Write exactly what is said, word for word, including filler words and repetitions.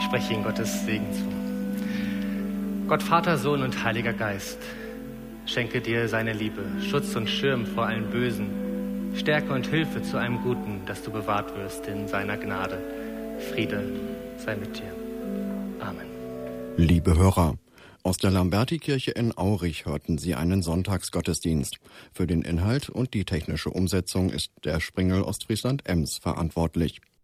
spreche Ihnen Gottes Segen zu. Gott, Vater, Sohn und Heiliger Geist, schenke dir seine Liebe, Schutz und Schirm vor allem Bösen, Stärke und Hilfe zu einem Guten, dass du bewahrt wirst in seiner Gnade. Friede sei mit dir. Amen. Liebe Hörer, aus der Lamberti-Kirche in Aurich hörten Sie einen Sonntagsgottesdienst. Für den Inhalt und die technische Umsetzung ist der Springel Ostfriesland Ems verantwortlich.